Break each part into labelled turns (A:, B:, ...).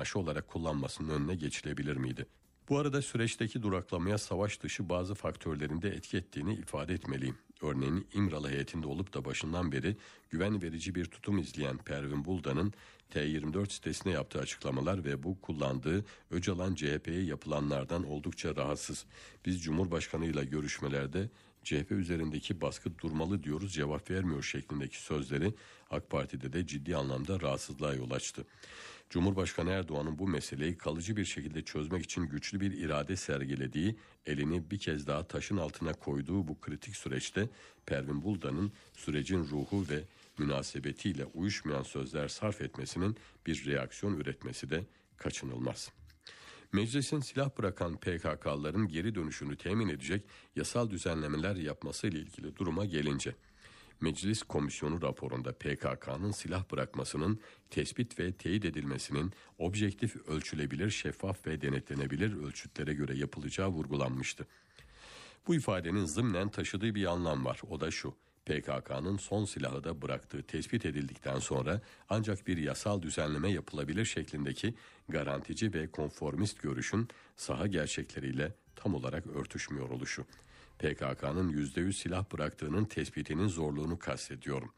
A: amaçlı olarak kullanmasının önüne geçilebilir miydi? Bu arada süreçteki duraklamaya savaş dışı bazı faktörlerin de etki ettiğini ifade etmeliyim. Örneğin İmralı heyetinde olup da başından beri güven verici bir tutum izleyen Pervin Buldan'ın T24 sitesine yaptığı açıklamalar ve bu kullandığı Öcalan CHP'ye yapılanlardan oldukça rahatsız. Biz Cumhurbaşkanıyla görüşmelerde CHP üzerindeki baskı durmalı diyoruz, cevap vermiyor şeklindeki sözleri AK Parti'de de ciddi anlamda rahatsızlığa yol açtı. Cumhurbaşkanı Erdoğan'ın bu meseleyi kalıcı bir şekilde çözmek için güçlü bir irade sergilediği, elini bir kez daha taşın altına koyduğu bu kritik süreçte Pervin Buldan'ın sürecin ruhu ve münasebetiyle uyuşmayan sözler sarf etmesinin bir reaksiyon üretmesi de kaçınılmaz. Meclisin silah bırakan PKK'ların geri dönüşünü temin edecek yasal düzenlemeler yapmasıyla ilgili duruma gelince, Meclis Komisyonu raporunda PKK'nın silah bırakmasının tespit ve teyit edilmesinin objektif, ölçülebilir, şeffaf ve denetlenebilir ölçütlere göre yapılacağı vurgulanmıştı. Bu ifadenin zımnen taşıdığı bir anlam var. O da şu: PKK'nın son silahı da bıraktığı tespit edildikten sonra ancak bir yasal düzenleme yapılabilir şeklindeki garantici ve konformist görüşün saha gerçekleriyle tam olarak örtüşmüyor oluşu. PKK'nın %100 silah bıraktığının tespitinin zorluğunu kastediyorum.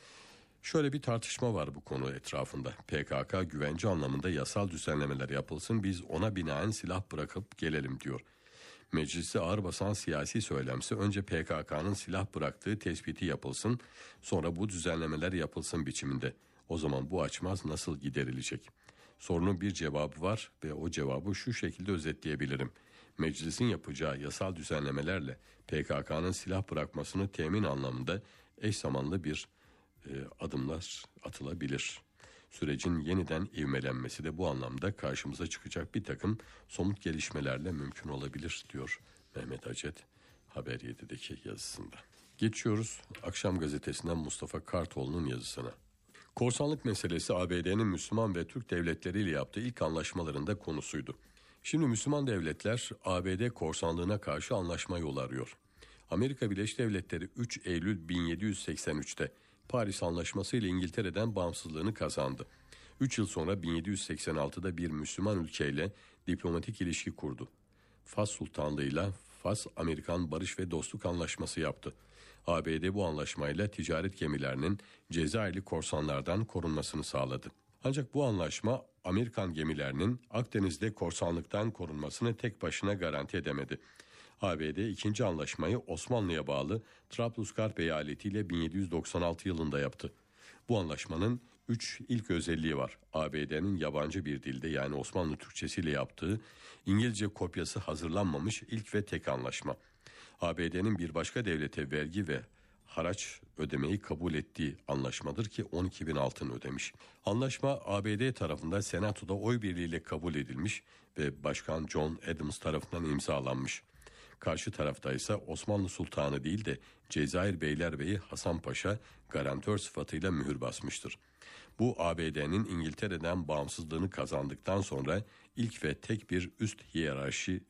A: Şöyle bir tartışma var bu konu etrafında. PKK güvence anlamında yasal düzenlemeler yapılsın, biz ona binaen silah bırakıp gelelim diyor. Meclisi ağır basan siyasi söylemse önce PKK'nın silah bıraktığı tespiti yapılsın, sonra bu düzenlemeler yapılsın biçiminde. O zaman bu açmaz nasıl giderilecek? Sorunun bir cevabı var ve o cevabı şu şekilde özetleyebilirim. Meclisin yapacağı yasal düzenlemelerle PKK'nın silah bırakmasını temin anlamında eş zamanlı bir adımlar atılabilir. Sürecin yeniden ivmelenmesi de bu anlamda karşımıza çıkacak bir takım somut gelişmelerle mümkün olabilir diyor Mehmet Acet Haber 7'deki yazısında. Geçiyoruz Akşam Gazetesi'nden Mustafa Kartoğlu'nun yazısına. Korsanlık meselesi ABD'nin Müslüman ve Türk devletleriyle yaptığı ilk anlaşmalarında konusuydu. Şimdi Müslüman devletler ABD korsanlığına karşı anlaşma yolu arıyor. Amerika Birleşik Devletleri 3 Eylül 1783'te Paris Anlaşması ile İngiltere'den bağımsızlığını kazandı. 3 yıl sonra 1786'da bir Müslüman ülkeyle diplomatik ilişki kurdu. Fas Sultanlığı'yla Fas-Amerikan Barış ve Dostluk Anlaşması yaptı. ABD bu anlaşmayla ticaret gemilerinin Cezayirli korsanlardan korunmasını sağladı. Ancak bu anlaşma Amerikan gemilerinin Akdeniz'de korsanlıktan korunmasını tek başına garanti edemedi. ABD ikinci anlaşmayı Osmanlı'ya bağlı Trablusgarp eyaleti ile 1796 yılında yaptı. Bu anlaşmanın 3 ilk özelliği var. ABD'nin yabancı bir dilde, yani Osmanlı Türkçesiyle yaptığı, İngilizce kopyası hazırlanmamış ilk ve tek anlaşma. ABD'nin bir başka devlete vergi ve haraç ödemeyi kabul ettiği anlaşmadır ki 12.000 altın ödemiş. Anlaşma ABD tarafından Senato'da oy birliğiyle kabul edilmiş ve Başkan John Adams tarafından imzalanmış. Karşı tarafta ise Osmanlı Sultanı değil de Cezayir Beylerbeyi Hasan Paşa garantör sıfatıyla mühür basmıştır. Bu ABD'nin İngiltere'den bağımsızlığını kazandıktan sonra ilk ve tek bir üst hiyerarşi,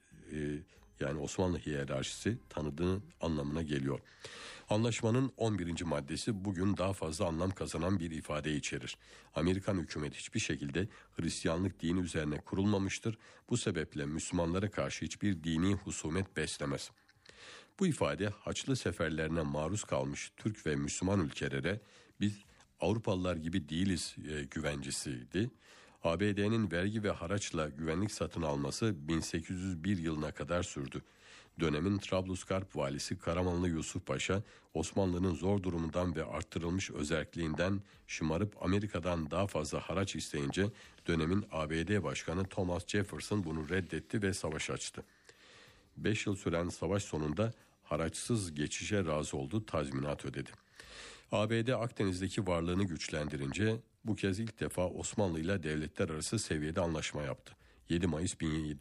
A: yani Osmanlı hiyerarşisi tanıdığı anlamına geliyor. Anlaşmanın 11. maddesi bugün daha fazla anlam kazanan bir ifade içerir. Amerikan hükümeti hiçbir şekilde Hristiyanlık dini üzerine kurulmamıştır. Bu sebeple Müslümanlara karşı hiçbir dini husumet beslemez. Bu ifade Haçlı seferlerine maruz kalmış Türk ve Müslüman ülkelere biz Avrupalılar gibi değiliz güvencesiydi. ABD'nin vergi ve haraçla güvenlik satın alması 1801 yılına kadar sürdü. Dönemin Trablusgarp valisi Karamanlı Yusuf Paşa, Osmanlı'nın zor durumundan ve arttırılmış özerkliğinden şımarıp Amerika'dan daha fazla haraç isteyince dönemin ABD Başkanı Thomas Jefferson bunu reddetti ve savaş açtı. 5 yıl süren savaş sonunda haraçsız geçişe razı oldu, tazminat ödedi. ABD Akdeniz'deki varlığını güçlendirince bu kez ilk defa Osmanlı ile devletler arası seviyede anlaşma yaptı. 7 Mayıs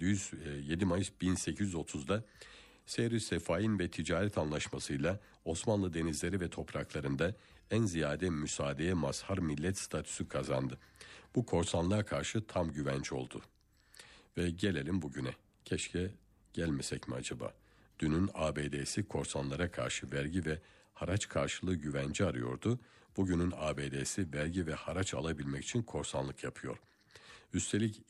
A: 1830'da Seyri Sefain ve Ticaret Anlaşması'yla Osmanlı denizleri ve topraklarında en ziyade müsaadeye mazhar millet statüsü kazandı. Bu korsanlığa karşı tam güvence oldu. Ve gelelim bugüne. Keşke gelmesek mi acaba? Dünün ABD'si korsanlara karşı vergi ve haraç karşılığı güvence arıyordu. Bugünün ABD'si vergi ve haraç alabilmek için korsanlık yapıyor. Üstelik